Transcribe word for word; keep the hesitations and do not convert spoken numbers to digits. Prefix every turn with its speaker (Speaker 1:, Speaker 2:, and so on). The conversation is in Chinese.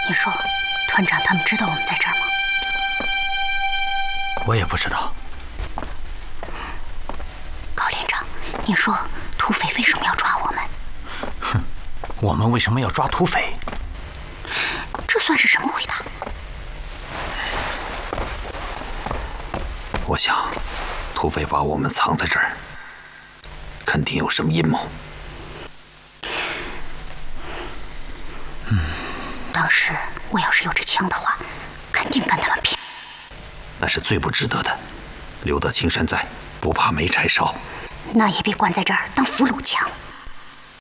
Speaker 1: 你说，团长他们知道我们在这儿吗？
Speaker 2: 我也不知道。
Speaker 1: 高连长，你说土匪为什么要抓我们？
Speaker 2: 哼，我们为什么要抓土匪？
Speaker 1: 这算是什么回答？
Speaker 3: 我想，土匪把我们藏在这儿，肯定有什么阴谋。
Speaker 1: 嗯，当时我要是有支枪的话，肯定跟他们拼。
Speaker 3: 那是最不值得的。留得青山在，不怕没柴烧。
Speaker 1: 那也比关在这儿当俘虏强。